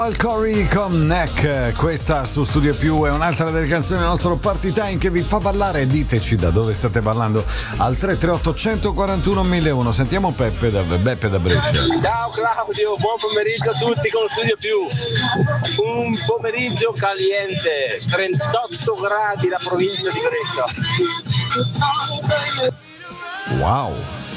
Al Corey con Neck, questa su Studio Più è un'altra delle canzoni del nostro Party Time che vi fa ballare. Diteci da dove state ballando al 338 141 1001. Sentiamo Beppe da Brescia. Ciao Claudio, buon pomeriggio a tutti con Studio Più. Un pomeriggio caliente, 38 gradi la provincia di Brescia. Wow.